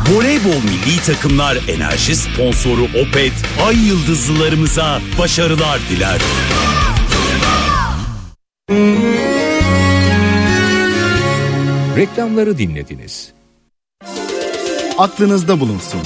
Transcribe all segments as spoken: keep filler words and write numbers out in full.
Voleybol milli takımlar enerji sponsoru Opet, ay yıldızlılarımıza başarılar diler. Reklamları dinlediniz. Aklınızda bulunsun.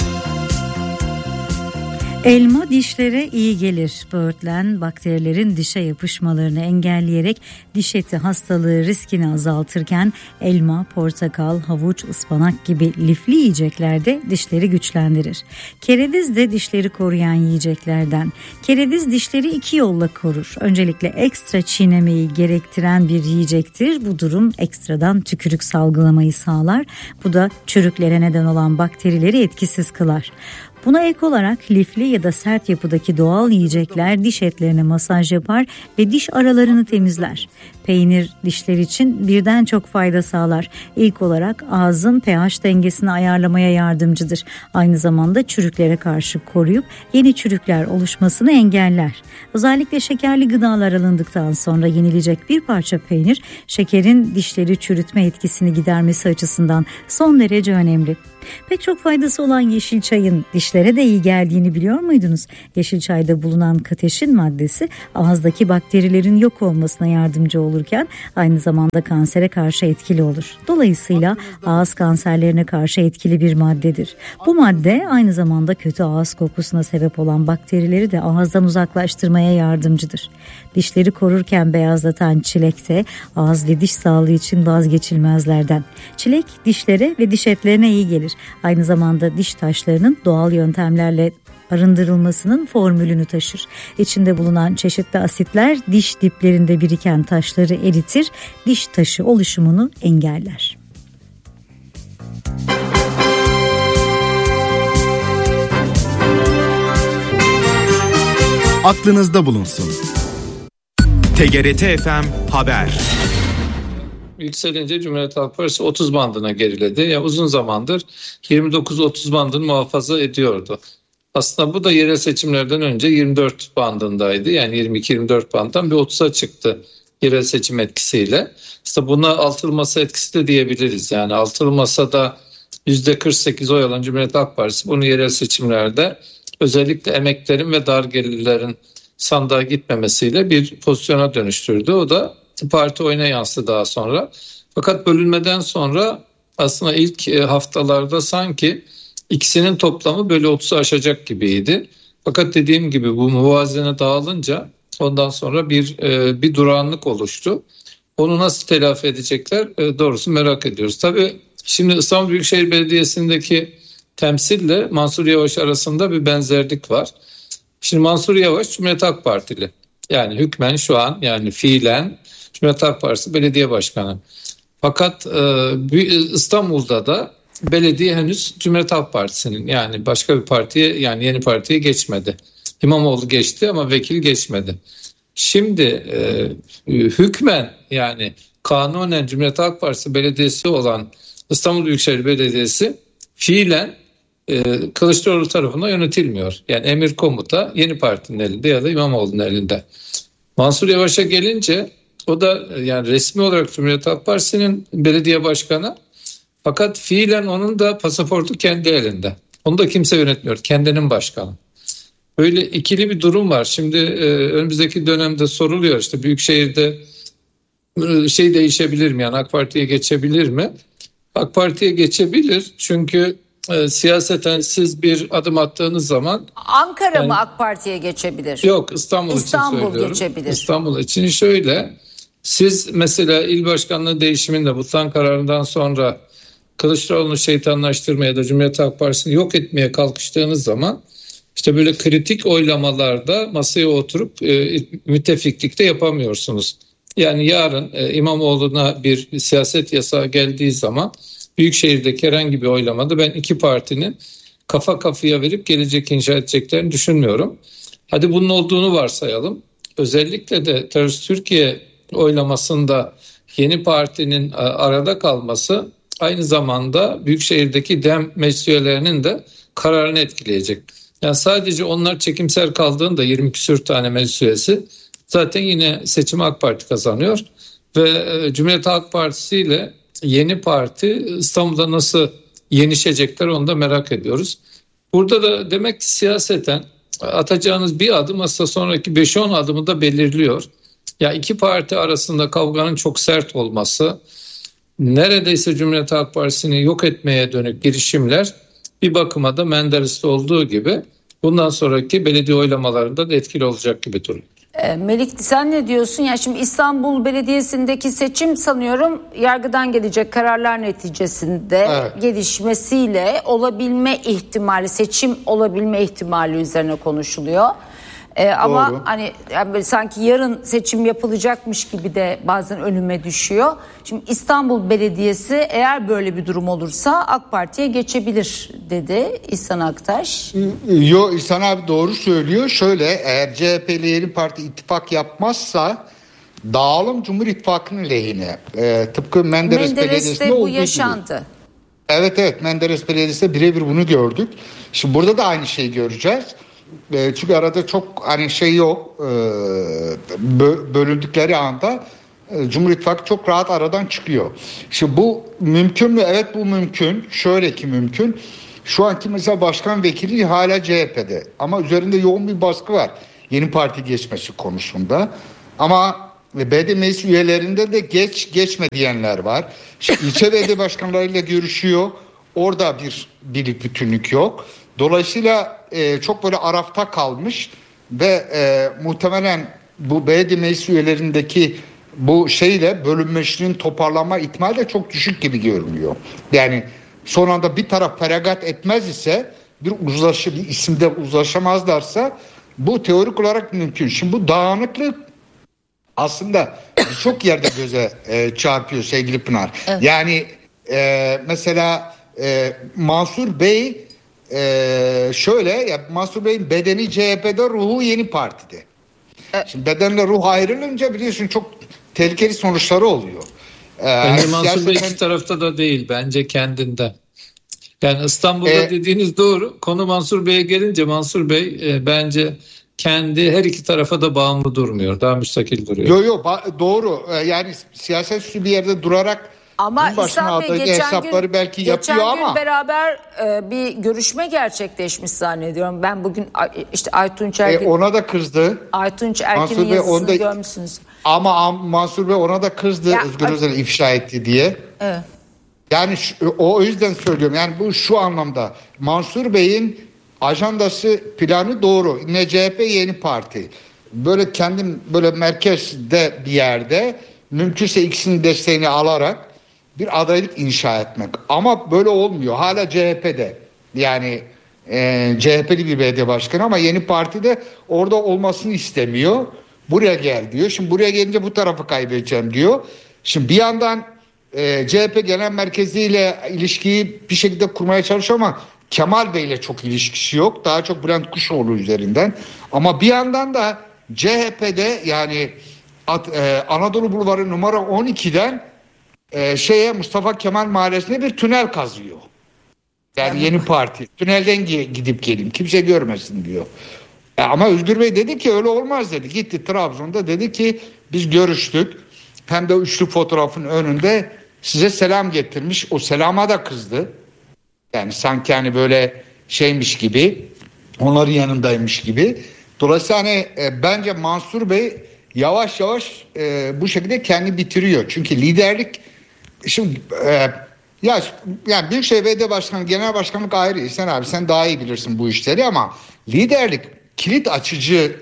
Elma dişlere iyi gelir. Böğürtlen bakterilerin dişe yapışmalarını engelleyerek diş eti hastalığı riskini azaltırken elma, portakal, havuç, ıspanak gibi lifli yiyeceklerde dişleri güçlendirir. Kereviz de dişleri koruyan yiyeceklerden. Kereviz dişleri iki yolla korur. Öncelikle ekstra çiğnemeyi gerektiren bir yiyecektir. Bu durum ekstradan tükürük salgılamayı sağlar. Bu da çürüklere neden olan bakterileri etkisiz kılar. Buna ek olarak lifli ya da sert yapıdaki doğal yiyecekler diş etlerine masaj yapar ve diş aralarını temizler. Peynir dişler için birden çok fayda sağlar. İlk olarak ağzın pH dengesini ayarlamaya yardımcıdır. Aynı zamanda çürüklere karşı koruyup yeni çürükler oluşmasını engeller. Özellikle şekerli gıdalar alındıktan sonra yenilecek bir parça peynir, şekerin dişleri çürütme etkisini gidermesi açısından son derece önemli. Pek çok faydası olan yeşil çayın dişlere de iyi geldiğini biliyor muydunuz? Yeşil çayda bulunan kateşin maddesi ağızdaki bakterilerin yok olmasına yardımcı olurken aynı zamanda kansere karşı etkili olur. Dolayısıyla ağız kanserlerine karşı etkili bir maddedir. Bu madde aynı zamanda kötü ağız kokusuna sebep olan bakterileri de ağızdan uzaklaştırmaya yardımcıdır. Dişleri korurken beyazlatan çilek de ağız ve diş sağlığı için vazgeçilmezlerden. Çilek dişlere ve diş etlerine iyi gelir. Aynı zamanda diş taşlarının doğal yöntemlerle arındırılmasının formülünü taşır. İçinde bulunan çeşitli asitler diş diplerinde biriken taşları eritir, diş taşı oluşumunu engeller. Aklınızda bulunsun. T G R T F M Haber. Yükselince Cumhuriyet Halk Partisi otuz bandına geriledi. Ya uzun zamandır yirmi dokuz otuz bandını muhafaza ediyordu. Aslında bu da yerel seçimlerden önce yirmi dört bandındaydı. Yani yirmi iki yirmi dört banddan bir otuza çıktı yerel seçim etkisiyle. İşte buna altılı masa etkisi de diyebiliriz. Yani altılı masada yüzde kırk sekiz oy alan Cumhuriyet Halk Partisi bunu yerel seçimlerde özellikle emeklerin ve dar gelirlerin sandığa gitmemesiyle bir pozisyona dönüştürdü. O da parti oyuna yansıdı daha sonra. Fakat bölünmeden sonra aslında ilk haftalarda sanki ikisinin toplamı böyle otuzu aşacak gibiydi. Fakat dediğim gibi bu muvazene dağılınca ondan sonra bir bir durağanlık oluştu. Onu nasıl telafi edecekler doğrusu merak ediyoruz. Tabii şimdi İstanbul Büyükşehir Belediyesi'ndeki temsille Mansur Yavaş arasında bir benzerlik var. Şimdi Mansur Yavaş Cumhuriyet Halk Partili. Yani hükmen şu an yani fiilen Cumhuriyet Halk Partisi belediye başkanı. Fakat İstanbul'da da belediye henüz Cumhuriyet Halk Partisi'nin, yani başka bir partiye, yani yeni partiye geçmedi. İmamoğlu geçti ama vekil geçmedi. Şimdi e, hükmen yani kanunen Cumhuriyet Halk Partisi belediyesi olan İstanbul Büyükşehir Belediyesi fiilen e, Kılıçdaroğlu tarafından yönetilmiyor. Yani emir komuta yeni partinin elinde ya da İmamoğlu'nun elinde. Mansur Yavaş'a gelince o da yani resmi olarak Cumhuriyet Halk Partisi'nin belediye başkanı. Fakat fiilen onun da pasaportu kendi elinde. Onu da kimse yönetmiyor. Kendinin başkanı. Böyle ikili bir durum var. Şimdi e, önümüzdeki dönemde soruluyor işte Büyükşehir'de e, şey değişebilir mi? Yani AK Parti'ye geçebilir mi? AK Parti'ye geçebilir. Çünkü e, siyaseten siz bir adım attığınız zaman... Ankara yani, mı AK Parti'ye geçebilir? Yok, İstanbul, İstanbul için söylüyorum. geçebilir. İstanbul için şöyle. Siz mesela il başkanlığı değişiminde Butlan kararından sonra Kılıçdaroğlu'nu şeytanlaştırmaya ya da Cumhuriyet Halk Partisi'ni yok etmeye kalkıştığınız zaman işte böyle kritik oylamalarda masaya oturup e, müttefiklikte yapamıyorsunuz. Yani yarın e, İmamoğlu'na bir siyaset yasağı geldiği zaman Büyükşehir'deki herhangi bir oylamada ben iki partinin kafa kafaya verip gelecek inşa edeceklerini düşünmüyorum. Hadi bunun olduğunu varsayalım. Özellikle de Terörist Türkiye oylamasında yeni partinin arada kalması aynı zamanda Büyükşehir'deki DEM meclis üyelerinin de kararını etkileyecek. Yani sadece onlar çekimser kaldığında yirmi küsür tane meclis üyesi zaten yine seçimi AK Parti kazanıyor. Ve Cumhuriyet Halk Partisi ile yeni parti İstanbul'da nasıl yenişecekler, onu da merak ediyoruz. Burada da demek ki siyaseten atacağınız bir adım aslında sonraki beş on adımı da belirliyor. Ya iki parti arasında kavganın çok sert olması, neredeyse Cumhuriyet Halk Partisi'ni yok etmeye dönük girişimler bir bakıma da Menderes'te olduğu gibi bundan sonraki belediye oylamalarında da etkili olacak gibi duruyor. Melik, sen ne diyorsun? Ya şimdi İstanbul Belediyesi'ndeki seçim sanıyorum yargıdan gelecek kararlar neticesinde evet. gelişmesiyle olabilme ihtimali, seçim olabilme ihtimali üzerine konuşuluyor. Ee, ama hani yani sanki yarın seçim yapılacakmış gibi de bazen önüme düşüyor. Şimdi İstanbul Belediyesi eğer böyle bir durum olursa AK Parti'ye geçebilir dedi İhsan Aktaş. Yo, İhsan abi doğru söylüyor. Şöyle, eğer C H P'li Yeni Parti ittifak yapmazsa dağılım Cumhur İttifakı'nın lehine. Ee, tıpkı Menderes Menderes'te Belediyesi'nde bu olduğu yaşandı. Gibi. Evet evet Menderes Belediyesi'nde birebir bunu gördük. Şimdi burada da aynı şeyi göreceğiz. Çünkü arada çok hani şey yok, bölündükleri anda Cumhur İttifakı çok rahat aradan çıkıyor. Şimdi bu mümkün mü? Evet, bu mümkün. Şöyle ki mümkün. Şu anki mesela başkan vekili hala C H P'de ama üzerinde yoğun bir baskı var Yeni Parti geçmesi konusunda. Ama belediye meclis üyelerinde de geç geçme diyenler var. Şimdi ilçe belediye başkanlarıyla görüşüyor. Orada bir birlik bütünlük yok. Dolayısıyla e, çok böyle arafta kalmış ve e, muhtemelen bu belediye meclis üyelerindeki bu şeyle bölünmesinin toparlanma ihtimali de çok düşük gibi görünüyor. Yani son anda bir taraf feragat etmez ise, bir uzlaşı bir isimde uzlaşamazlarsa bu teorik olarak mümkün. Şimdi bu dağınıklık aslında birçok yerde göze e, çarpıyor sevgili Pınar. Evet. Yani e, mesela e, Mansur Bey Ee, şöyle ya, Mansur Bey'in bedeni C H P'de, ruhu Yeni Parti'de. Evet. Şimdi bedenle ruh ayrılınca biliyorsun çok tehlikeli sonuçları oluyor. Ee, bence Mansur siyaseten... Bey iki tarafta da değil, bence kendinde. Yani İstanbul'da ee, dediğiniz doğru. Konu Mansur Bey'e gelince Mansur Bey e, bence kendi her iki tarafa da bağımlı durmuyor. Daha müstakil duruyor. Yok yok doğru. Ee, yani siyaset üstü bir yerde durarak ama İhsan Bey geçen hesapları gün, belki geçen yapıyor gün ama beraber e, bir görüşme gerçekleşmiş zannediyorum. Ben bugün işte Aytunç Ergin, e, ona da kızdı. Aytunç Ergin'in yazısını da, görmüşsünüz. Ama Mansur Bey ona da kızdı, ya, Özgür Özel ifşa etti diye. Evet. Yani şu, o yüzden söylüyorum. Yani bu şu anlamda, Mansur Bey'in ajandası, planı doğru. Ne C H P Yeni Parti. Böyle kendim böyle merkezde bir yerde mümkünse ikisinin desteğini alarak bir adaylık inşa etmek. Ama böyle olmuyor. Hala C H P'de. Yani e, C H P'li bir belediye başkanı ama Yeni Parti'de orada olmasını istemiyor. Buraya gel diyor. Şimdi buraya gelince bu tarafı kaybedeceğim diyor. Şimdi bir yandan e, C H P Genel Merkezi ile ilişkiyi bir şekilde kurmaya çalışıyor ama Kemal Bey ile çok ilişkisi yok. Daha çok Bülent Kuşoğlu üzerinden. Ama bir yandan da C H P'de yani At, e, Anadolu Bulvarı numara on ikiden e, şeye Mustafa Kemal Mahallesi'ne bir tünel kazıyor. Yani Yeni Parti. Tünelden gidip geleyim. Kimse görmesin diyor. E, ama Özgür Bey dedi ki öyle olmaz dedi. Gitti Trabzon'da dedi ki biz görüştük. Hem de üçlü fotoğrafın önünde size selam getirmiş. O selama da kızdı. Yani sanki hani böyle şeymiş gibi, onların yanındaymış gibi. Dolayısıyla hani e, bence Mansur Bey yavaş yavaş e, bu şekilde kendi bitiriyor. Çünkü liderlik şimdi e, ya yani Büyükşehir Belediye Başkanı, Genel Başkanlık ayrı. Sen abi sen daha iyi bilirsin bu işleri ama liderlik kilit açıcı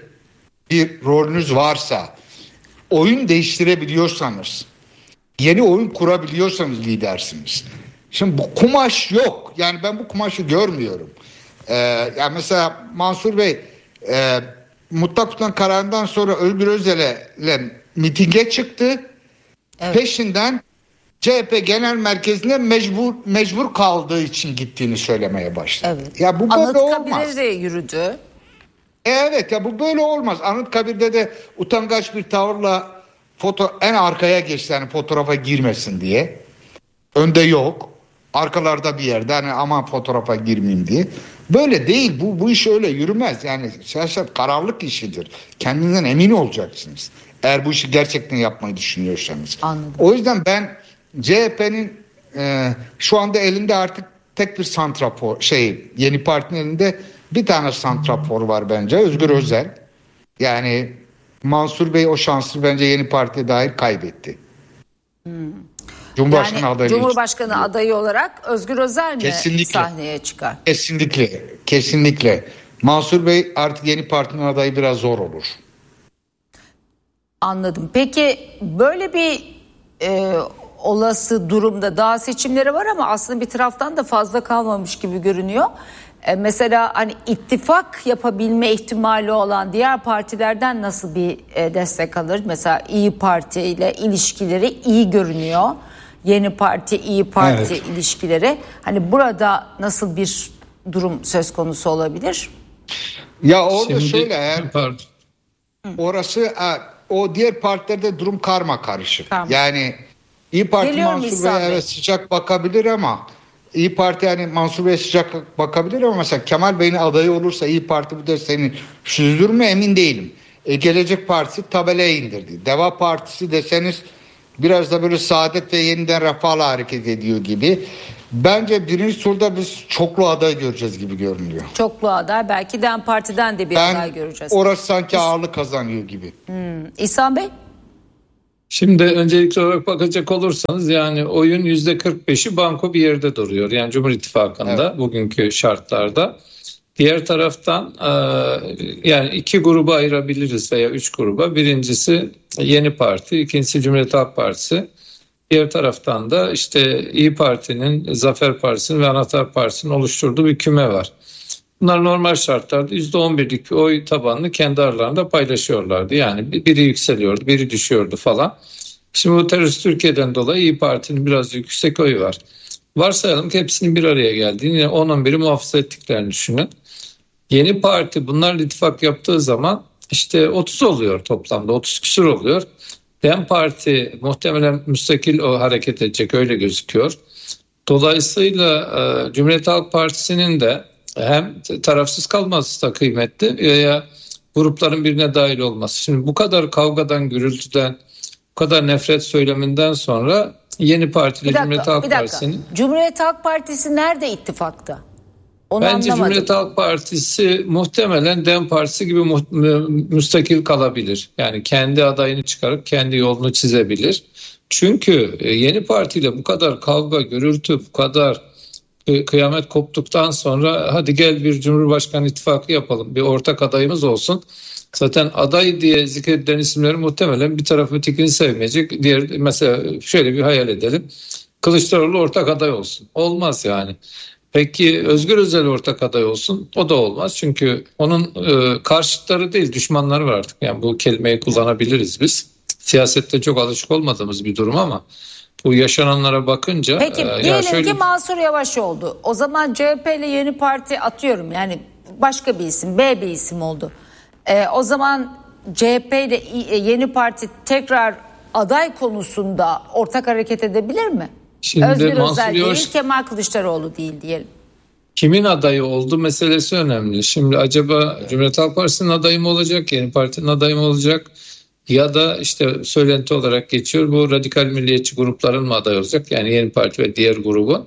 bir rolünüz varsa, oyun değiştirebiliyorsanız, yeni oyun kurabiliyorsanız lidersiniz. Şimdi bu kumaş yok. Yani ben bu kumaşı görmüyorum. Ee, yani mesela Mansur Bey e, mutlak tutan kararından sonra Özgür Özel'le mitinge çıktı. Evet. Peşinden C H P Genel Merkezi'ne mecbur mecbur kaldığı için gittiğini söylemeye başladı. Evet. Ya bu böyle olmaz. Anıtkabir'e de yürüdü. Evet ya bu böyle olmaz. Anıtkabir'de de utangaç bir tavırla foto en arkaya geçti, yani fotoğrafa girmesin diye. Önde yok. Arkalarda bir yerde hani aman fotoğrafa girmeyeyim diye. Böyle değil. Bu bu iş öyle yürümez. Yani siyaset kararlılık işidir. Kendinizden emin olacaksınız. Eğer bu işi gerçekten yapmayı düşünüyorsanız. Anladım. O yüzden ben C H P'nin e, şu anda elinde artık tek bir santrafor şey Yeni Parti'nin elinde bir tane santrafor var bence, Özgür Özel. Yani Mansur Bey o şansı bence Yeni Parti'ye dair kaybetti. Hmm. Cumhurbaşkanı yani adayı Cumhurbaşkanı için. adayı olarak Özgür Özel mi kesinlikle sahneye çıkar? Kesinlikle. Kesinlikle. Mansur Bey artık Yeni Parti'nin adayı biraz zor olur. Anladım. Peki böyle bir e, olası durumda daha seçimleri var ama aslında bir taraftan da fazla kalmamış gibi görünüyor. E, mesela hani ittifak yapabilme ihtimali olan diğer partilerden nasıl bir e, destek alır? Mesela İyi Parti ile ilişkileri iyi görünüyor. Yeni Parti, İyi Parti evet. ilişkileri. Hani burada nasıl bir durum söz konusu olabilir? Ya orada Şimdi, şöyle eğer orası o diğer partilerde durum karma karışık. Karma. Yani İyi Parti Geliyor Mansur Bey'e evet sıcak bakabilir ama İyi Parti yani Mansur Bey'e sıcak bakabilir ama mesela Kemal Bey'in adayı olursa İyi Parti bu desteğini sürdürür mü emin değilim. E, Gelecek Partisi tabelaya indirdi. Deva Partisi deseniz biraz da böyle Saadet ve Yeniden Refah'la hareket ediyor gibi. Bence birinci turda biz çoklu aday göreceğiz gibi görünüyor. Çoklu aday, belki DEM Parti'den de bir ben, aday göreceğiz. Orası sanki ağırlık kazanıyor gibi. Hmm. İhsan Bey? Şimdi öncelikli olarak bakacak olursanız yani oyun yüzde kırk beşi banko bir yerde duruyor. Yani Cumhur İttifakı'nda evet. bugünkü şartlarda. Diğer taraftan yani iki gruba ayırabiliriz veya üç gruba. Birincisi Yeni Parti, ikincisi Cumhuriyet Halk Partisi. Diğer taraftan da işte İyi Parti'nin, Zafer Partisi'nin ve Anahtar Partisi'nin oluşturduğu bir küme var. Bunlar normal şartlarda yüzde on birlik bir oy tabanını kendi aralarında paylaşıyorlardı. Yani biri yükseliyordu, biri düşüyordu falan. Şimdi bu terörist Türkiye'den dolayı İyi Parti'nin biraz yüksek oyu var. Varsayalım ki hepsinin bir araya geldiğini, yani on on biri muhafaza ettiklerini düşünün. Yeni Parti bunlarla ittifak yaptığı zaman işte otuz oluyor toplamda, otuz küsur oluyor. DEM Parti muhtemelen müstakil o hareket edecek, öyle gözüküyor. Dolayısıyla e, Cumhuriyet Halk Partisi'nin de hem tarafsız kalması da kıymetli veya grupların birine dahil olması. Şimdi bu kadar kavgadan, gürültüden, bu kadar nefret söyleminden sonra Yeni Parti ile Cumhuriyet Halk Partisi'nin... Cumhuriyet Halk Partisi nerede ittifakta? Onu Bence anlamadım. Cumhuriyet Halk Partisi muhtemelen DEM Partisi gibi mu- müstakil kalabilir. Yani kendi adayını çıkarıp kendi yolunu çizebilir. Çünkü Yeni Parti ile bu kadar kavga, gürültü, bu kadar kıyamet koptuktan sonra hadi gel bir Cumhurbaşkanı ittifakı yapalım, bir ortak adayımız olsun. Zaten aday diye zikredilen isimlerin muhtemelen bir tarafı ötekini sevmeyecek. Diğer, mesela şöyle bir hayal edelim. Kılıçdaroğlu ortak aday olsun. Olmaz yani. Peki Özgür Özel ortak aday olsun, o da olmaz. Çünkü onun e, karşıtları değil, düşmanları var artık. Yani bu kelimeyi kullanabiliriz biz. Siyasette çok alışık olmadığımız bir durum ama bu yaşananlara bakınca... Peki e, diyelim şöyle... ki Mansur Yavaş oldu. O zaman C H P ile Yeni Parti atıyorum. Yani başka bir isim, B bir isim oldu. E, o zaman C H P ile Yeni Parti tekrar aday konusunda ortak hareket edebilir mi? Şimdi Özgür Özel Yavaş, değil, Kemal Kılıçdaroğlu değil diyelim. Kimin adayı oldu meselesi önemli. Şimdi acaba Cumhuriyet Halk Partisi'nin adayı mı olacak, Yeni Parti'nin adayı mı olacak? Ya da işte söylenti olarak geçiyor, bu radikal milliyetçi grupların mı aday olacak? Yani Yeni Parti ve diğer grubun.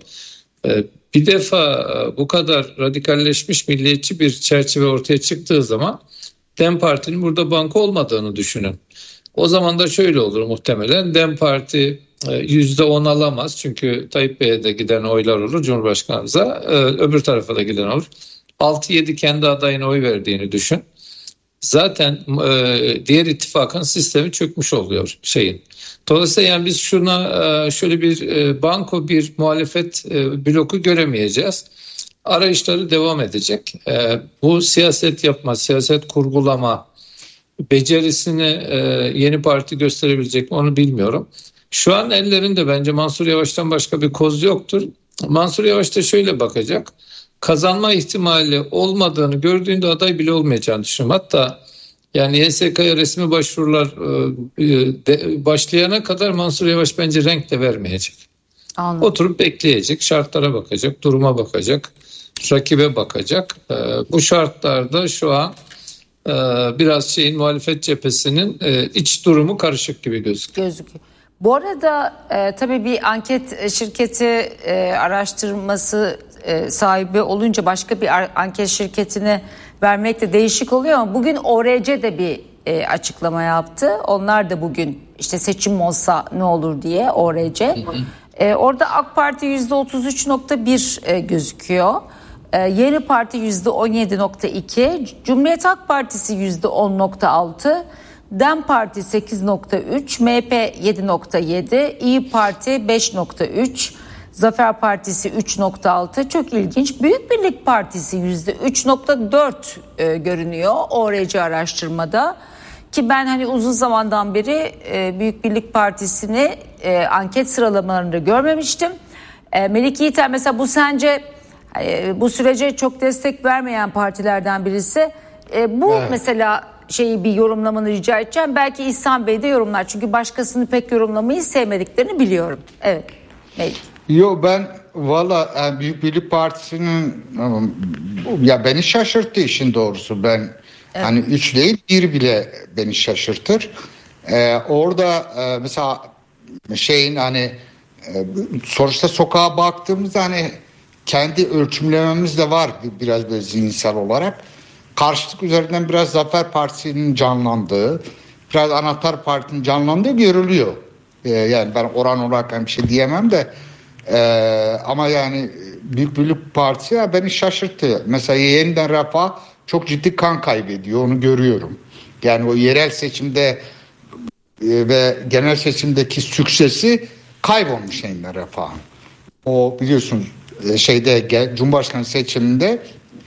Bir defa bu kadar radikalleşmiş milliyetçi bir çerçeve ortaya çıktığı zaman DEM Parti'nin burada banko olmadığını düşünün. O zaman da şöyle olur muhtemelen. DEM Parti yüzde on alamaz. Çünkü Tayyip Bey'e de giden oylar olur Cumhurbaşkanımıza. Öbür tarafa da giden olur. altı yedi kendi adayına oy verdiğini düşün. Zaten diğer ittifakın sistemi çökmüş oluyor şeyin. Dolayısıyla yani biz şuna şöyle bir banko bir muhalefet bloku göremeyeceğiz. Arayışları devam edecek. Bu siyaset yapma, siyaset kurgulama becerisini Yeni Parti gösterebilecek mi onu bilmiyorum. Şu an ellerinde bence Mansur Yavaş'tan başka bir koz yoktur. Mansur Yavaş da şöyle bakacak. Kazanma ihtimali olmadığını gördüğünde aday bile olmayacağını düşünüyorum. Hatta yani Y S K'ya resmi başvurular başlayana kadar Mansur Yavaş bence renk de vermeyecek. Anladım. Oturup bekleyecek, şartlara bakacak, duruma bakacak, rakibe bakacak. Bu şartlarda şu an biraz şeyin muhalefet cephesinin iç durumu karışık gibi gözüküyor. Gözüküyor. Bu arada e, tabii bir anket şirketi e, araştırması e, sahibi olunca başka bir anket şirketine vermek de değişik oluyor ama bugün O R C de bir e, açıklama yaptı. Onlar da bugün işte seçim olsa ne olur diye O R C. Hı hı. E, orada AK Parti yüzde otuz üç nokta bir e, gözüküyor. E, Yeni Parti yüzde on yedi nokta iki, Cumhuriyet Halk Partisi yüzde on nokta altı, DEM Parti sekiz nokta üç, M H P yedi nokta yedi, İYİ Parti beş nokta üç, Zafer Partisi üç nokta altı. Çok ilginç. Büyük Birlik Partisi yüzde üç nokta dört e, görünüyor O R C araştırmada. Ki ben hani uzun zamandan beri e, Büyük Birlik Partisi'ni e, anket sıralamalarında görmemiştim. E, Melik Yiğiter mesela bu sence e, bu sürece çok destek vermeyen partilerden birisi. E, bu evet. Mesela şeyi bir yorumlamanı rica edeceğim. Belki İhsan Bey de yorumlar. Çünkü başkasını pek yorumlamayı sevmediklerini biliyorum. Evet. Melik. Yo ben valla yani Büyük Birlik Partisi'nin ya beni şaşırttı işin doğrusu. Ben evet. Hani üç değil bir bile beni şaşırtır. Ee, orada e, mesela şeyin hani e, sonuçta sokağa baktığımızda hani kendi ölçümlememiz de var biraz böyle zihinsel olarak. Karşılık üzerinden biraz Zafer Partisi'nin canlandığı, biraz Anahtar Parti'nin canlandığı görülüyor. Ee, yani ben oran olarak bir şey diyemem de Ee, ama yani Büyük Birlik Partisi ya beni şaşırttı. Mesela Yeniden Refah çok ciddi kan kaybediyor, onu görüyorum. Yani o yerel seçimde e, ve genel seçimdeki süksesi kaybolmuş Yeniden Refah'ın. O biliyorsunuz e, şeyde Cumhurbaşkanı seçiminde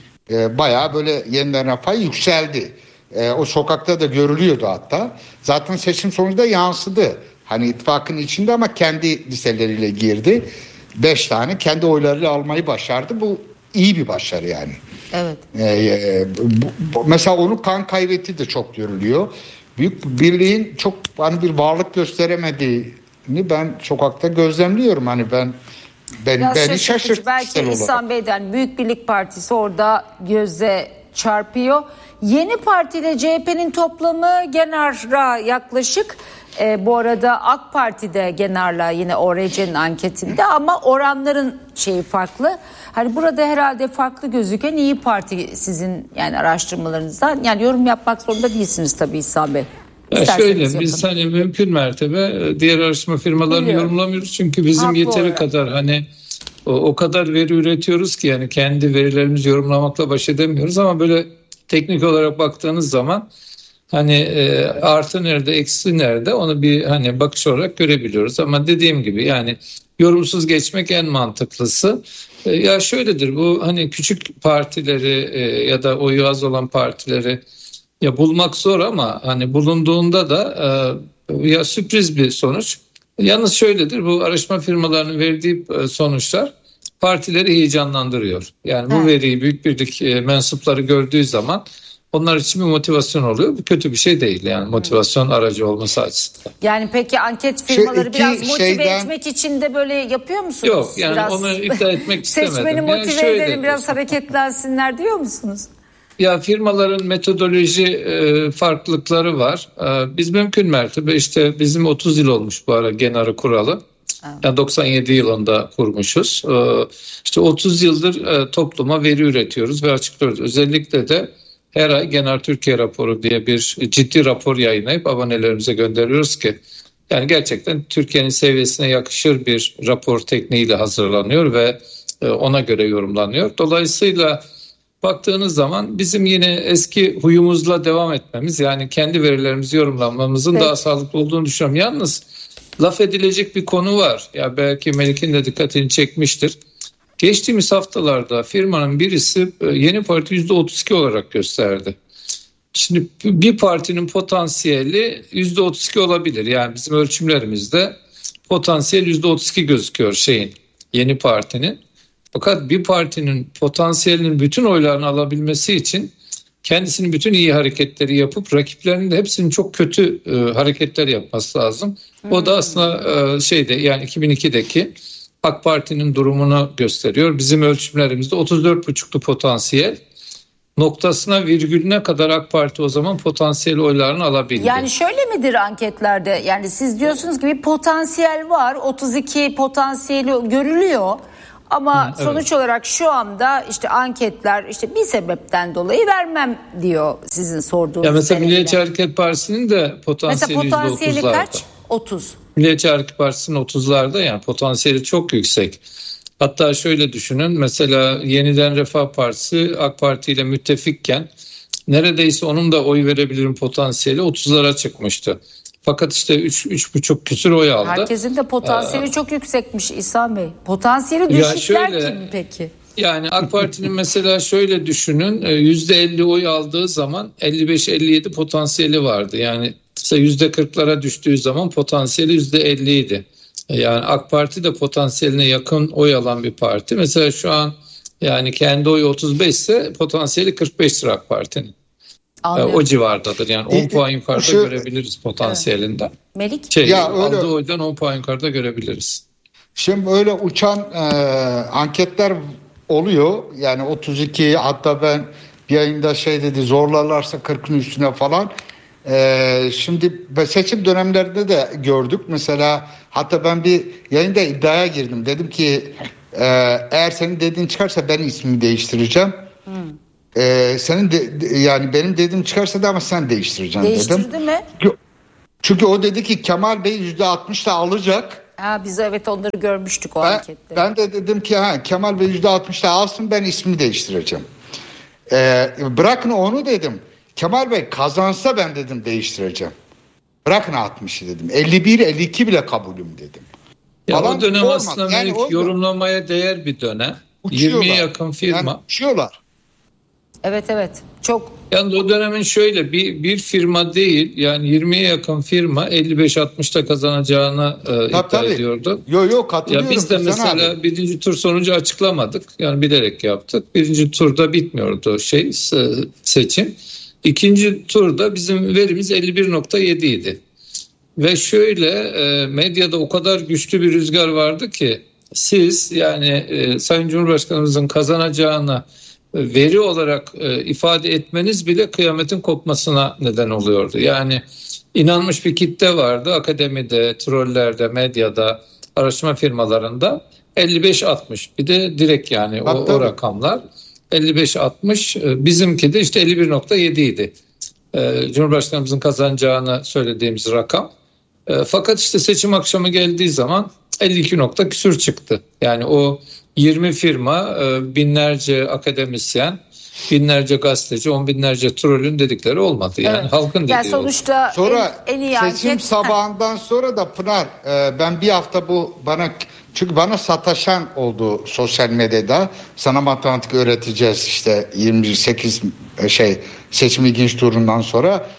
e, bayağı böyle Yeniden Refah yükseldi. E, o sokakta da görülüyordu hatta. Zaten seçim sonucunda yansıdı. Hani ittifakın içinde ama kendi liseleriyle girdi. Beş tane kendi oylarıyla almayı başardı. Bu iyi bir başarı yani. Evet. Ee, bu, bu, mesela onun kan kaybetti de çok görülüyor. Büyük Birliğin çok hani bir varlık gösteremediğini ben sokakta gözlemliyorum. Hani ben ben Biraz beni şaşırttı. Belki İhsan Bey'den Büyük Birlik Partisi orada göze çarpıyor. Yeni Parti ile C H P'nin toplamı Genar'a yaklaşık. E, bu arada AK Parti'de Genar'la yine O R C'nin anketinde ama oranların şeyi farklı. Hani burada herhalde farklı gözüken İYİ Parti sizin yani araştırmalarınızdan. Yani yorum yapmak zorunda değilsiniz tabii İhsan Bey. Ya şöyle yapın. Biz hani mümkün mertebe diğer araştırma firmalarını Biliyorum. yorumlamıyoruz. Çünkü bizim Haklı yeteri olarak. kadar hani o, o kadar veri üretiyoruz ki yani kendi verilerimizi yorumlamakla baş edemiyoruz. Ama böyle teknik olarak baktığınız zaman hani e, artı nerede, eksi nerede onu bir hani bakış olarak görebiliyoruz. Ama dediğim gibi yani yorumsuz geçmek en mantıklısı. E, ya şöyledir bu hani küçük partileri e, ya da oyu az olan partileri ya bulmak zor ama hani bulunduğunda da e, ya sürpriz bir sonuç. Yalnız şöyledir bu araştırma firmalarının verdiği e, sonuçlar partileri heyecanlandırıyor. Yani bu evet. veriyi Büyük Birlik e, mensupları gördüğü zaman onlar için bir motivasyon oluyor. Bu kötü bir şey değil yani motivasyon aracı olması açısından. Yani peki anket firmaları Şu biraz motive şeyden... etmek için de böyle yapıyor musunuz? Yok yani biraz... onu iddia etmek istemedim. Seçmeni motive yani edelim biraz hareketlensinler diyor musunuz? Ya firmaların metodoloji e, farklılıkları var. E, biz mümkün mertebe işte bizim otuz yıl olmuş bu ara Genar'ı kuralı. Evet. Yani doksan yedi yılında kurmuşuz. E, işte otuz yıldır e, topluma veri üretiyoruz ve açıklıyoruz. Özellikle de her ay Genar Türkiye raporu diye bir ciddi rapor yayınlayıp abonelerimize gönderiyoruz ki yani gerçekten Türkiye'nin seviyesine yakışır bir rapor tekniğiyle hazırlanıyor ve ona göre yorumlanıyor. Dolayısıyla baktığınız zaman bizim yine eski huyumuzla devam etmemiz yani kendi verilerimizi yorumlamamızın evet. daha sağlıklı olduğunu düşünüyorum. Yalnız laf edilecek bir konu var. Ya belki Melik'in de dikkatini çekmiştir. Geçtiğimiz haftalarda firmanın birisi Yeni Parti yüzde otuz iki olarak gösterdi. Şimdi bir partinin potansiyeli yüzde otuz iki olabilir. Yani bizim ölçümlerimizde potansiyel yüzde otuz iki gözüküyor şeyin Yeni Parti'nin. Fakat bir partinin potansiyelinin bütün oylarını alabilmesi için kendisinin bütün iyi hareketleri yapıp rakiplerinin de hepsinin çok kötü e, hareketler yapması lazım. Hmm. O da aslında e, şeyde yani iki bin ikideki AK Parti'nin durumunu gösteriyor. Bizim ölçümlerimizde otuz dört buçuklu potansiyel noktasına virgülüne kadar AK Parti o zaman potansiyel oylarını alabildi. Yani şöyle midir anketlerde? Yani siz diyorsunuz ki bir potansiyel var. otuz iki potansiyeli görülüyor. Ama Hı, evet. sonuç olarak şu anda işte anketler işte bir sebepten dolayı vermem diyor sizin sorduğunuz. Ya mesela deneyle. Milliyetçi Hareket Partisi'nin de potansiyeli Mesela potansiyeli yüzde otuzlarda. kaç? otuz. Milliyetçi Hareket Partisi'nin otuzlarda, yani potansiyeli çok yüksek. Hatta şöyle düşünün, mesela Yeniden Refah Partisi AK Parti ile müttefikken neredeyse onun da oy verebilirim potansiyeli otuzlara çıkmıştı. Fakat işte üç üç buçuk küsur oy aldı. Herkesin de potansiyeli Ee, çok yüksekmiş İhsan Bey. Potansiyeli Ya düşükler şöyle, kim peki? Yani AK Parti'nin mesela şöyle düşünün, yüzde elli oy aldığı zaman elli beş elli yedi potansiyeli vardı. Yani mesela yüzde kırklara düştüğü zaman potansiyeli yüzde elli idi. Yani AK Parti de potansiyeline yakın oy alan bir parti. Mesela şu an yani kendi oyu otuz beş ise potansiyeli kırk beştir AK Parti'nin. Anlıyorum. O civardadır. Yani on puan yukarıda Şu, görebiliriz potansiyelinden. Melik? Şey, Ya öyle. aldığı oydan on puan yukarıda görebiliriz. Şimdi öyle uçan e, anketler oluyor. Yani otuz iki, hatta ben bir yayında şey dedi, zorlarlarsa kırkın üstüne falan. E, şimdi seçim dönemlerinde de gördük. Mesela hatta ben bir yayında iddiaya girdim. Dedim ki e, eğer senin dediğin çıkarsa ben ismimi değiştireceğim. Hmm. E, senin de, yani benim dediğim çıkarsa da ama sen değiştireceksin dedim. Değiştirdi mi? Çünkü, çünkü o dedi ki Kemal Bey yüzde altmış da alacak. Ha, biz evet onları görmüştük o Ben, ankette. ben de dedim ki ha, Kemal Bey yüzde altmışta alsın, ben ismini değiştireceğim. Ee, bırakın onu dedim. Kemal Bey kazansa ben dedim değiştireceğim. Bırakın altmışı dedim. elli bir elli iki bile kabulüm dedim. Ya Falan o dönem olmaz. aslında Yani belki yorumlamaya değer bir dönem. Uçuyorlar. yirmiye yakın firma. Yani uçuyorlar. Evet evet. Çok. Yani o dönemin şöyle bir bir firma değil, yani yirmiye yakın firma elli beş altmışta kazanacağını e, iddia tabii. ediyordu. Yok yok katılıyorum. Ya biz de mesela abi. birinci tur sonucu açıklamadık. Yani bilerek yaptık. Birinci turda bitmiyordu şey seçim. İkinci turda bizim verimiz elli bir nokta yedi idi. Ve şöyle e, medyada o kadar güçlü bir rüzgar vardı ki siz yani e, Sayın Cumhurbaşkanımızın kazanacağını veri olarak e, ifade etmeniz bile kıyametin kopmasına neden oluyordu. Yani inanmış bir kitle vardı akademide, trollerde, medyada, araştırma firmalarında elli beş altmış, bir de direkt yani o, o rakamlar elli beş altmış, e, bizimki de işte elli bir nokta yedi idi. E, Cumhurbaşkanımızın kazanacağını söylediğimiz rakam. E, fakat işte seçim akşamı geldiği zaman elli iki nokta küsür çıktı. Yani o yirmi firma, binlerce akademisyen, binlerce gazeteci, on binlerce trollün dedikleri olmadı. Yani evet. Halkın dediği yani sonuçta oldu. Sonra en, en iyi seçim anket... sabahından sonra da Pınar, ben bir hafta bu bana, çünkü bana sataşan oldu sosyal medyada. Sana matematik öğreteceğiz işte yirmi sekiz şey seçim ikinci turundan sonra,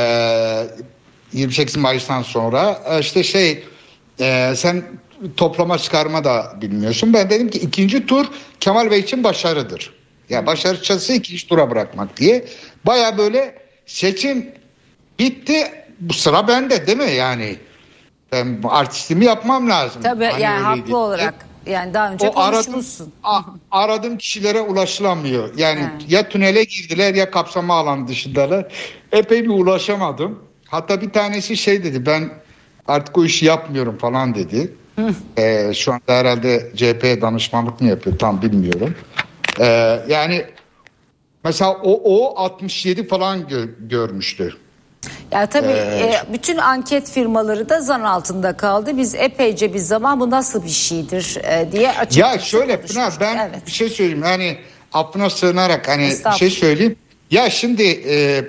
yirmi sekiz Mayıs'tan sonra işte şey sen toplama çıkarma da bilmiyorsun. Ben dedim ki ikinci tur Kemal Bey için başarıdır. Yani başarı çatısı ikinci tura bırakmak diye. Baya böyle seçim bitti. Bu sıra bende değil mi yani? Ben artistimi yapmam lazım. Tabii hani yani öyleydi. haklı olarak. Yani daha önce o konuşmuşsun. Aradım, a, aradığım kişilere ulaşılamıyor. Yani He. ya tünele girdiler ya kapsama alanı dışındalar. Epey bir ulaşamadım. Hatta bir tanesi şey dedi, ben artık o işi yapmıyorum falan dedi. Ee, şu anda herhalde C H P'ye danışmanlık mı yapıyor tam bilmiyorum. Ee, yani mesela o, o altmış yedi falan gö- görmüştü. Ya tabii Ee, e, bütün anket firmaları da zan altında kaldı. Biz epeyce bir zaman bu nasıl bir şeydir e, diye açıkçası Ya şöyle Pınar, ben evet. bir şey söyleyeyim. Hani affına sığınarak hani bir şey söyleyeyim. Ya şimdi e,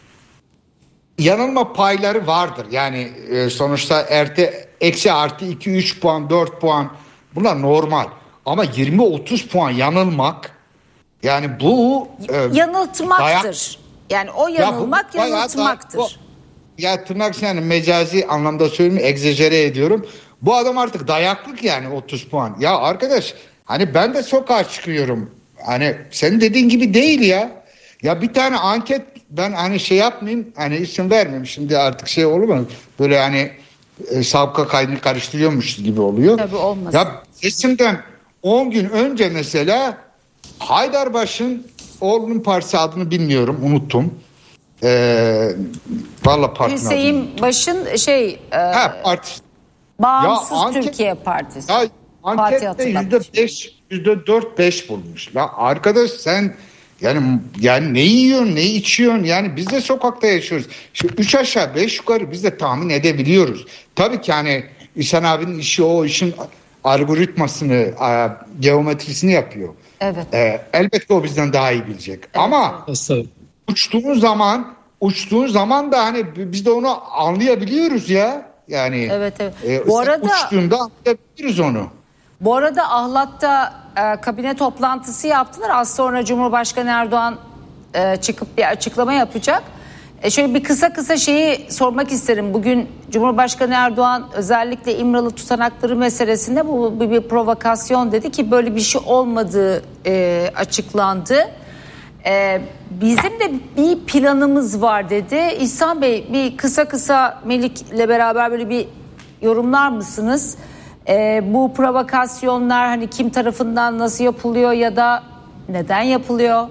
yanılma payları vardır. Yani e, sonuçta erte eksi artı iki üç puan dört puan bunlar normal. Ama yirmi otuz puan yanılmak, yani bu e, yanıltmaktır. Dayak, yani o yanılmak ya bu, yanıltmaktır. Dayak, bu, ya tırnak yani mecazi anlamda söylüyorum, egzajere ediyorum. Bu adam artık dayaklık yani otuz puan. Ya arkadaş hani ben de sokağa çıkıyorum. Hani senin dediğin gibi değil ya. Ya bir tane anket, ben hani şey yapmayayım, hani isim vermeyeyim şimdi artık şey olur mu? Böyle hani e, sabıka kaydını karıştırıyormuş gibi oluyor. Tabii olmaz. Ya seçimden on gün önce mesela Haydarbaş'ın oğlunun partisi adını bilmiyorum, unuttum. Ee, Valla partinin Hüseyin Baş'ın şey e, ha, parti. Bağımsız Ya anket, Türkiye Partisi. Ya Fatih ankette hatırlatmış. yüzde beş yüzde dört beş bulmuş. La arkadaş sen yani yani ne yiyorsun, ne içiyorsun? Yani biz de sokakta yaşıyoruz. Şimdi üç aşağı beş yukarı biz de tahmin edebiliyoruz. Tabii ki hani İhsan abinin işi o işin algoritmasını, geometrisini yapıyor. Evet. Ee, elbette o bizden daha iyi bilecek. Evet. Ama Nasıl? uçtuğun zaman uçtuğun zaman da hani biz de onu anlayabiliyoruz ya. Yani evet, evet. E, Bu arada uçtuğunda anlayabiliyoruz onu. Bu arada Ahlat'ta e, kabine toplantısı yaptılar. Az sonra Cumhurbaşkanı Erdoğan e, çıkıp bir açıklama yapacak. E, şöyle bir kısa kısa şeyi sormak isterim. Bugün Cumhurbaşkanı Erdoğan özellikle İmralı tutanakları meselesinde bu bir, bir provokasyon dedi ki böyle bir şey olmadığı e, açıklandı. E, bizim de bir planımız var dedi. İhsan Bey bir kısa kısa Melik'le beraber böyle bir yorumlar mısınız? E, bu provokasyonlar hani kim tarafından nasıl yapılıyor ya da neden yapılıyor?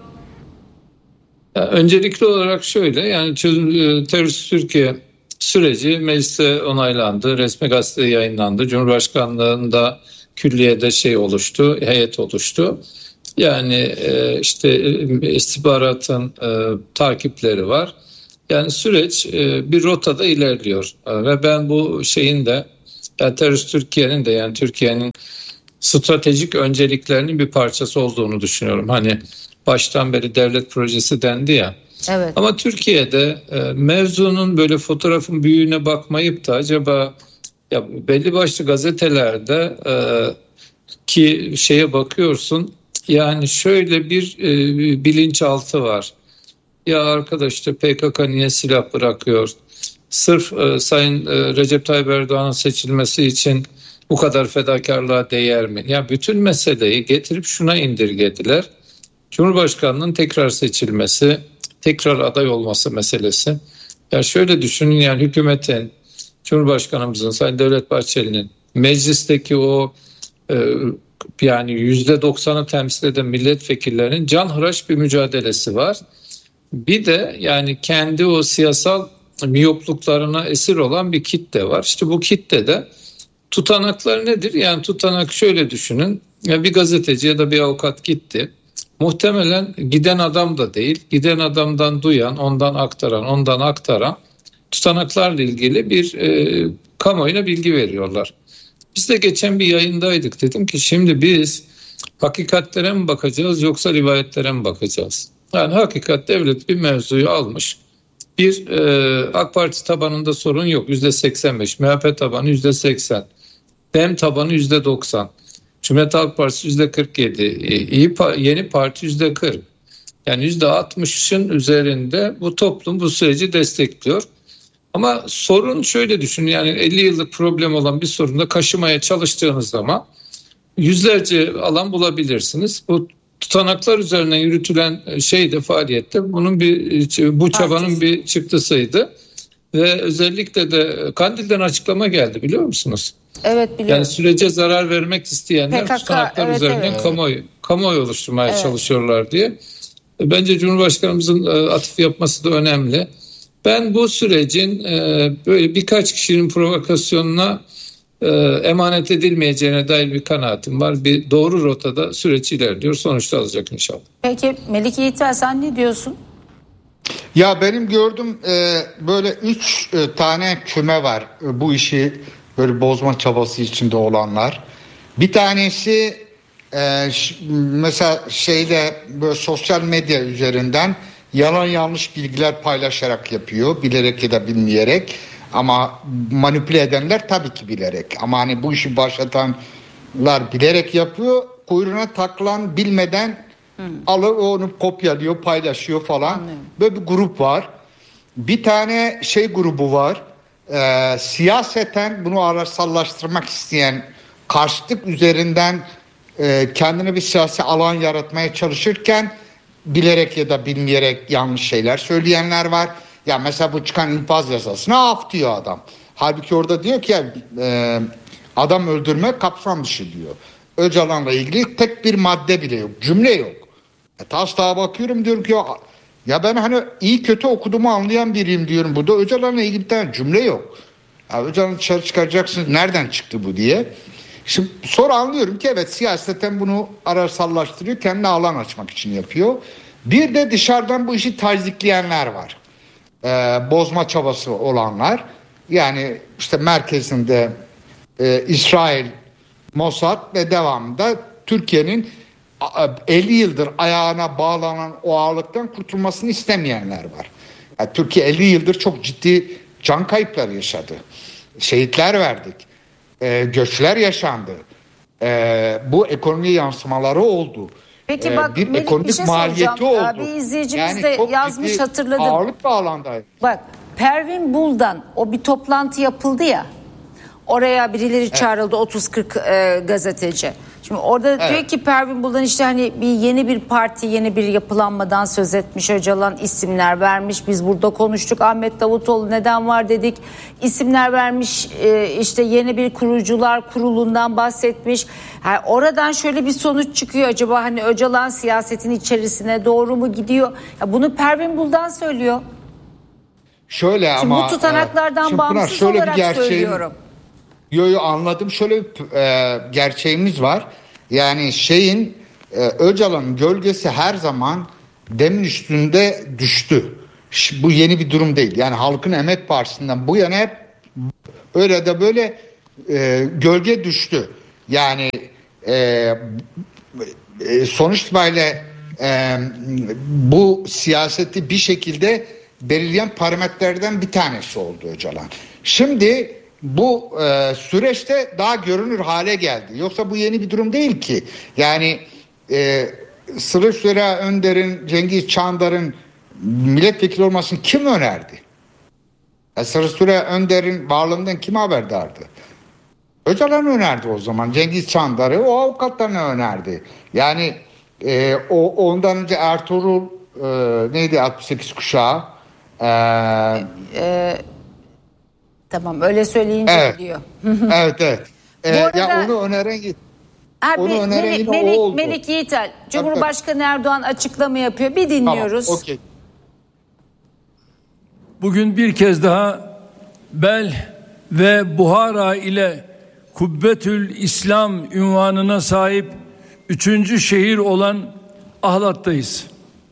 Ya öncelikli olarak şöyle yani Terörist Türkiye süreci mecliste onaylandı, resmi gazetede yayınlandı, Cumhurbaşkanlığında külliyede şey oluştu, heyet oluştu. Yani e, işte istihbaratın e, takipleri var. Yani süreç e, bir rotada ilerliyor e, ve ben bu şeyin de yani Terörist Türkiye'nin de yani Türkiye'nin stratejik önceliklerinin bir parçası olduğunu düşünüyorum. Hani baştan beri devlet projesi dendi ya. Evet. Ama Türkiye'de e, mevzunun böyle fotoğrafın büyüğüne bakmayıp da acaba ya belli başlı gazetelerde e, ki şeye bakıyorsun yani şöyle bir e, bilinçaltı var. Ya arkadaş işte P K K niye silah bırakıyor? Sırf e, Sayın e, Recep Tayyip Erdoğan'ın seçilmesi için bu kadar fedakarlığa değer mi? Ya bütün meseleyi getirip şuna indirgediler. Cumhurbaşkanının tekrar seçilmesi, tekrar aday olması meselesi. Ya şöyle düşünün yani hükümetin, Cumhurbaşkanımızın, Sayın Devlet Bahçeli'nin meclisteki o e, yani yüzde doksanı temsil eden milletvekillerinin canhıraş bir mücadelesi var. Bir de yani kendi o siyasal miyopluklarına esir olan bir kitle var. İşte bu kitle de tutanaklar nedir? Yani tutanak şöyle düşünün. Ya bir gazeteci ya da bir avukat gitti. Muhtemelen giden adam da değil. Giden adamdan duyan, ondan aktaran, ondan aktaran tutanaklarla ilgili bir e, kamuoyuna bilgi veriyorlar. Biz de geçen bir yayındaydık. Dedim ki şimdi biz hakikatlere mi bakacağız yoksa rivayetlere mi bakacağız? Yani hakikat devlet bir mevzuyu almış. Bir e, AK Parti tabanında sorun yok yüzde seksen beş, M H P tabanı yüzde seksen, DEM tabanı yüzde doksan, Cumhuriyet Halk Partisi yüzde kırk yedi, İyi Yeni Parti yüzde kırk. Yani yüzde altmışın üzerinde bu toplum bu süreci destekliyor. Ama sorun şöyle düşünün yani elli yıllık problem olan bir sorunda kaşımaya çalıştığınız zaman yüzlerce alan bulabilirsiniz. Bu tutanaklar üzerinden yürütülen şeyde faaliyette bunun bir bu çabanın bir çıktısıydı. Ve özellikle de Kandil'den açıklama geldi biliyor musunuz? Evet biliyorum. Yani sürece zarar vermek isteyenler P K K, tutanaklar evet, üzerinden evet. kamuoyu, kamuoyu oluşturmaya evet. çalışıyorlar diye. Bence Cumhurbaşkanımızın atıf yapması da önemli. Ben bu sürecin böyle birkaç kişinin provokasyonuna emanet edilmeyeceğine dair bir kanaatim var. Bir doğru rotada süreç ilerliyor. Sonuçta alacak inşallah. Peki Melik Yiğitver sen ne diyorsun? Ya benim gördüğüm e, böyle üç e, tane küme var e, bu işi böyle bozma çabası içinde olanlar. Bir tanesi e, ş- mesela şeyde böyle sosyal medya üzerinden yalan yanlış bilgiler paylaşarak yapıyor. Bilerek ya da bilmeyerek. Ama manipüle edenler tabii ki bilerek. Ama hani bu işi başlatanlar bilerek yapıyor. Kuyruğuna takılan bilmeden hmm. alır onu kopyalıyor, paylaşıyor falan. Anladım. Böyle bir grup var. Bir tane şey grubu var. Ee, siyaseten bunu araçsallaştırmak isteyen, karşıtlık üzerinden e, kendine bir siyasi alan yaratmaya çalışırken bilerek ya da bilmeyerek yanlış şeyler söyleyenler var. Ya mesela bu çıkan infaz yasasına af diyor adam. Halbuki orada diyor ki ya, e, adam öldürme kapsam dışı diyor. Öcalan'la ilgili tek bir madde bile yok. Cümle yok. E, taslağa bakıyorum diyorum ki ya, ya ben hani iyi kötü okuduğumu anlayan biriyim diyorum. Burada Öcalan'la ilgili bir tane cümle yok. Ya Öcalan'ı dışarı çıkaracaksınız nereden çıktı bu diye. Şimdi sonra anlıyorum ki evet siyaseten bunu ararsallaştırıyor, kendine alan açmak için yapıyor. Bir de dışarıdan bu işi tazikleyenler var. Ee, bozma çabası olanlar. Yani işte merkezinde e, İsrail, Mossad ve devamında Türkiye'nin elli yıldır ayağına bağlanan o ağırlıktan kurtulmasını istemeyenler var. Yani Türkiye elli yıldır çok ciddi can kayıpları yaşadı. Şehitler verdik. E, göçler yaşandı. E, bu ekonomi yansımaları oldu. Peki e, bak bir Melik, ekonomik bir şey maliyeti oldu. Bir izleyicimiz yani de yazmış, hatırladım. Ağırlık bağlandı. Bak Pervin Buldan o bir toplantı yapıldı ya. Oraya birileri evet. çağrıldı, otuz kırk e, gazeteci. Şimdi orada evet. diyor ki Pervin Buldan işte hani bir yeni bir parti, yeni bir yapılanmadan söz etmiş. Öcalan isimler vermiş. Biz burada konuştuk. Ahmet Davutoğlu neden var dedik. İsimler vermiş. E, işte yeni bir kurucular kurulundan bahsetmiş. Yani oradan şöyle bir sonuç çıkıyor. Acaba hani Öcalan siyasetin içerisine doğru mu gidiyor? Ya bunu Pervin Buldan söylüyor. Şöyle şimdi ama bu tutanaklardan e, bağımsız Pınar, olarak gerçeğin, söylüyorum. Yo yo anladım. Şöyle bir e, gerçeğimiz var. Yani şeyin e, Öcalan'ın gölgesi her zaman demin üstünde düştü. Bu yeni bir durum değil. Yani Halkın Emek Partisi'nden bu yana hep öyle de böyle e, gölge düştü. Yani e, e, sonuç itibariyle e, bu siyaseti bir şekilde belirleyen parametrelerden bir tanesi oldu Öcalan. Şimdi bu e, süreçte daha görünür hale geldi. Yoksa bu yeni bir durum değil ki. Yani e, Sırrı Süreyya Önder'in, Cengiz Çandar'ın milletvekili olmasını kim önerdi? E, Sırrı Süreyya Önder'in varlığından kim haberdardı? Öcalan önerdi o zaman. Cengiz Çandar'ı o avukatlarına önerdi. Yani e, o ondan önce Ertuğrul e, neydi altmış sekiz kuşağı? Eee e, Tamam öyle söyleyince evet. diyor. evet evet. Ee, arada, ya onu öneren abi, onu öneren Melik, yine Melik, o oldu. Melik Yiğitel, Cumhurbaşkanı Erdoğan açıklama yapıyor. Bir dinliyoruz. Tamam, okay. Bugün bir kez daha Bel ve Buhara ile Kubbetül İslam unvanına sahip üçüncü şehir olan Ahlat'tayız.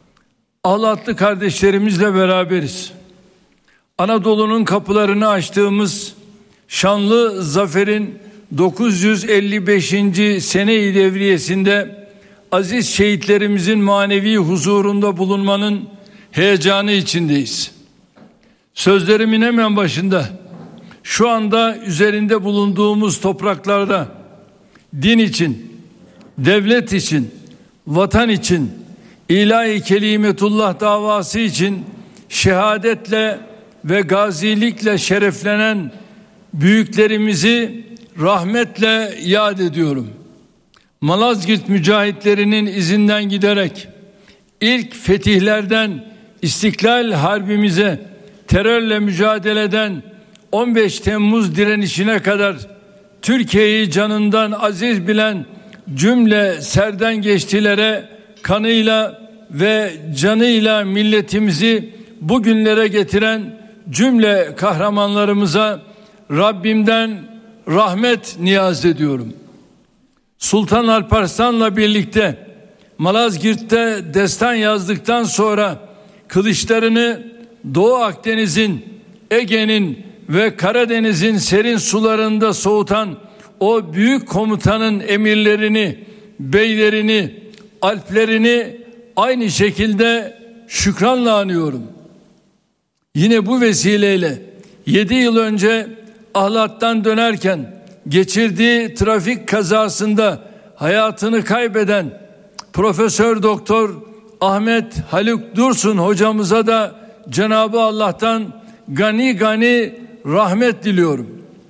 Ahlatlı kardeşlerimizle beraberiz. Anadolu'nun kapılarını açtığımız şanlı zaferin dokuz yüz elli beşinci sene-i devriyesinde aziz şehitlerimizin manevi huzurunda bulunmanın heyecanı içindeyiz. Sözlerimin hemen başında şu anda üzerinde bulunduğumuz topraklarda din için, devlet için, vatan için, ilahi kelimetullah davası için şehadetle ve gazilikle şereflenen büyüklerimizi rahmetle yad ediyorum. Malazgirt mücahitlerinin izinden giderek ilk fetihlerden İstiklal Harbimize terörle mücadeleden on beş Temmuz direnişine kadar Türkiye'yi canından aziz bilen cümle serden geçtilere kanıyla ve canıyla milletimizi bugünlere getiren cümle kahramanlarımıza Rabbimden rahmet niyaz ediyorum. Sultan Alparslan'la birlikte Malazgirt'te destan yazdıktan sonra kılıçlarını Doğu Akdeniz'in, Ege'nin ve Karadeniz'in serin sularında soğutan o büyük komutanın emirlerini, beylerini, alplerini aynı şekilde şükranla anıyorum. Yine bu vesileyle yedi yıl önce Ahlat'tan dönerken geçirdiği trafik kazasında hayatını kaybeden Profesör Doktor Ahmet Haluk Dursun hocamıza da Cenab-ı Allah'tan gani gani rahmet diliyorum.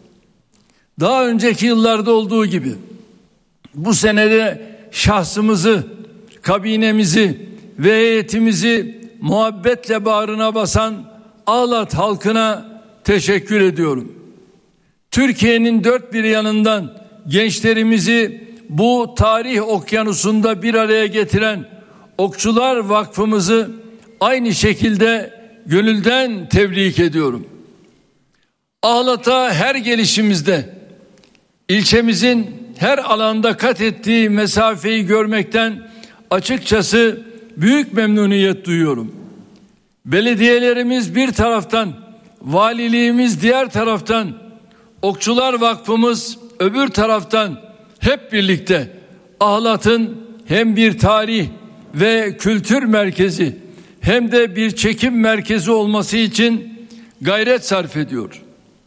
Daha önceki yıllarda olduğu gibi bu senede şahsımızı, kabinemizi ve heyetimizi muhabbetle bağrına basan Ahlat halkına teşekkür ediyorum. Türkiye'nin dört bir yanından gençlerimizi bu tarih okyanusunda bir araya getiren Okçular Vakfımızı aynı şekilde gönülden tebrik ediyorum. Ahlat'a her gelişimizde ilçemizin her alanda kat ettiği mesafeyi görmekten açıkçası büyük memnuniyet duyuyorum. Belediyelerimiz bir taraftan, valiliğimiz diğer taraftan, Okçular Vakfımız öbür taraftan hep birlikte Ahlat'ın hem bir tarih ve kültür merkezi hem de bir çekim merkezi olması için gayret sarf ediyor.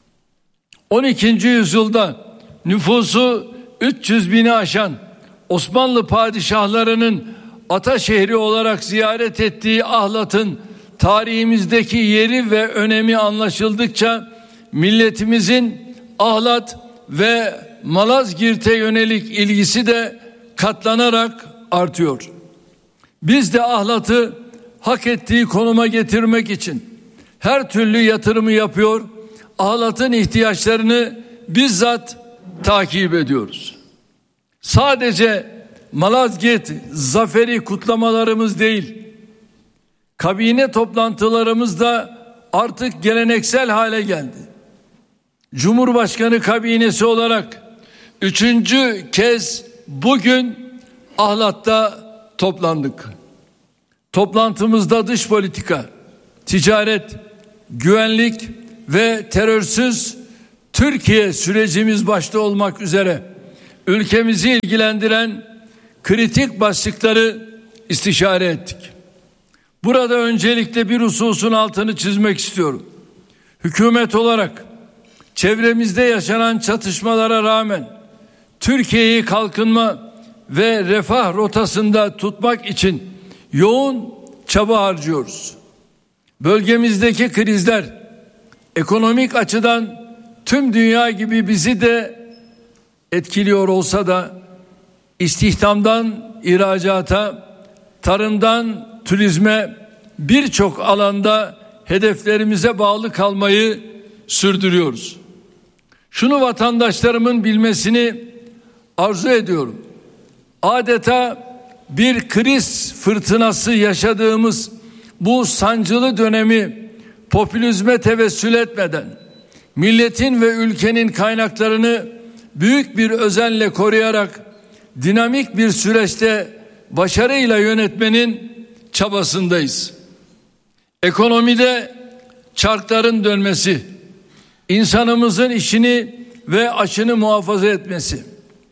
on ikinci yüzyılda nüfusu üç yüz bini aşan Osmanlı padişahlarının ata şehri olarak ziyaret ettiği Ahlat'ın tarihimizdeki yeri ve önemi anlaşıldıkça milletimizin Ahlat ve Malazgirt'e yönelik ilgisi de katlanarak artıyor. Biz de Ahlat'ı hak ettiği konuma getirmek için her türlü yatırımı yapıyor, Ahlat'ın ihtiyaçlarını bizzat takip ediyoruz. Sadece Malazgirt zaferi kutlamalarımız değil, kabine toplantılarımız da artık geleneksel hale geldi. Cumhurbaşkanı kabinesi olarak üçüncü kez bugün Ahlat'ta toplandık. Toplantımızda dış politika, ticaret, güvenlik ve terörsüz Türkiye sürecimiz başta olmak üzere ülkemizi ilgilendiren kritik başlıkları istişare ettik. Burada öncelikle bir hususun altını çizmek istiyorum. Hükümet olarak çevremizde yaşanan çatışmalara rağmen Türkiye'yi kalkınma ve refah rotasında tutmak için yoğun çaba harcıyoruz. Bölgemizdeki krizler ekonomik açıdan tüm dünya gibi bizi de etkiliyor olsa da istihdamdan ihracata, tarımdan turizme birçok alanda hedeflerimize bağlı kalmayı sürdürüyoruz. Şunu vatandaşlarımın bilmesini arzu ediyorum. Adeta bir kriz fırtınası yaşadığımız bu sancılı dönemi popülizme tevessül etmeden milletin ve ülkenin kaynaklarını büyük bir özenle koruyarak dinamik bir süreçte başarıyla yönetmenin çabasındayız. Ekonomide çarkların dönmesi, insanımızın işini ve açını muhafaza etmesi,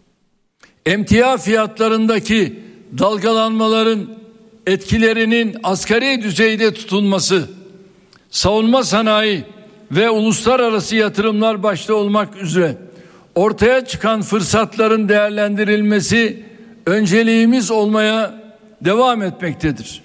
emtia fiyatlarındaki dalgalanmaların etkilerinin asgari düzeyde tutulması, savunma sanayi ve uluslararası yatırımlar başta olmak üzere ortaya çıkan fırsatların değerlendirilmesi önceliğimiz olmaya devam etmektedir.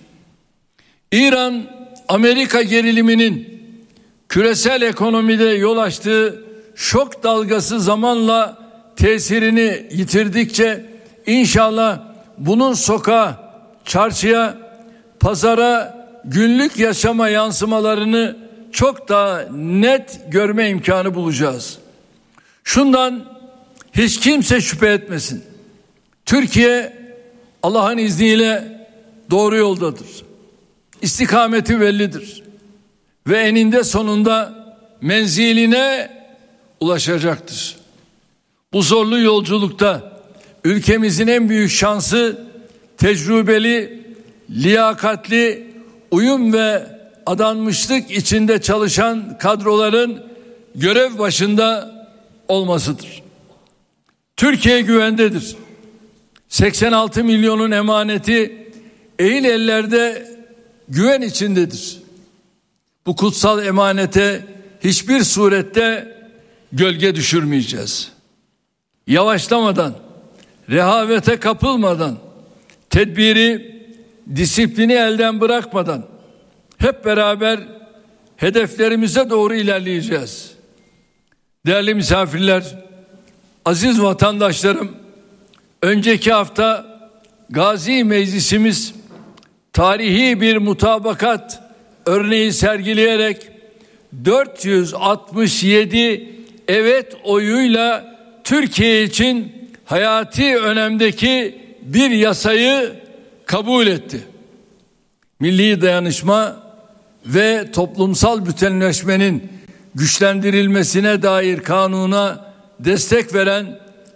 İran-Amerika geriliminin küresel ekonomide yol açtığı şok dalgası zamanla tesirini yitirdikçe inşallah bunun sokağa, çarşıya, pazara, günlük yaşama yansımalarını çok daha net görme imkanı bulacağız. Şundan hiç kimse şüphe etmesin. Türkiye Allah'ın izniyle doğru yoldadır. İstikameti bellidir. Ve eninde sonunda menziline ulaşacaktır. Bu zorlu yolculukta ülkemizin en büyük şansı tecrübeli, liyakatli, uyum ve adanmışlık içinde çalışan kadroların görev başında olmasıdır. Türkiye güvendedir. seksen altı milyonun emaneti ehil ellerde güven içindedir. Bu kutsal emanete hiçbir surette gölge düşürmeyeceğiz. Yavaşlamadan, rehavete kapılmadan, tedbiri, disiplini elden bırakmadan hep beraber hedeflerimize doğru ilerleyeceğiz. Değerli misafirler, aziz vatandaşlarım, önceki hafta Gazi Meclisimiz tarihi bir mutabakat örneği sergileyerek dört yüz altmış yedi evet oyuyla Türkiye için hayati önemdeki bir yasayı kabul etti. Milli dayanışma ve toplumsal bütünleşmenin güçlendirilmesine dair kanuna destek veren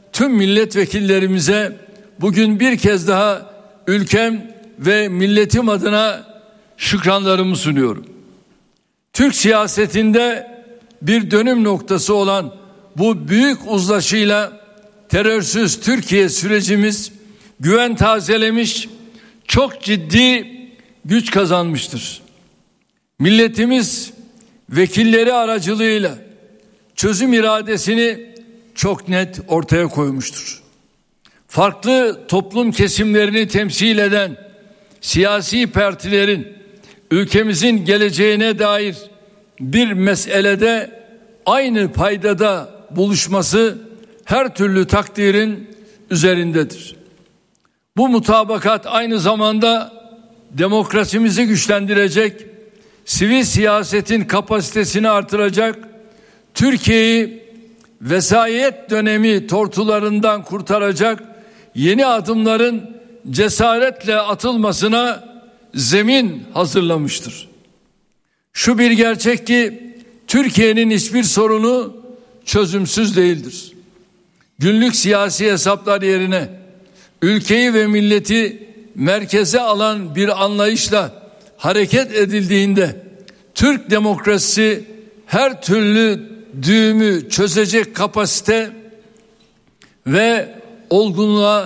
tüm milletvekillerimize bugün bir kez daha ülkem ve milletim adına şükranlarımı sunuyorum. Türk siyasetinde bir dönüm noktası olan bu büyük uzlaşıyla terörsüz Türkiye sürecimiz güven tazelemiş, çok ciddi güç kazanmıştır. Milletimiz vekilleri aracılığıyla çözüm iradesini çok net ortaya koymuştur. Farklı toplum kesimlerini temsil eden siyasi partilerin ülkemizin geleceğine dair bir meselede aynı paydada buluşması her türlü takdirin üzerindedir. Bu mutabakat aynı zamanda demokrasimizi güçlendirecek, sivil siyasetin kapasitesini artıracak, Türkiye'yi vesayet dönemi tortularından kurtaracak yeni adımların cesaretle atılmasına zemin hazırlamıştır. Şu bir gerçek ki Türkiye'nin hiçbir sorunu çözümsüz değildir. Günlük siyasi hesaplar yerine ülkeyi ve milleti merkeze alan bir anlayışla hareket edildiğinde Türk demokrasisi her türlü düğümü çözecek kapasite ve olgunluğa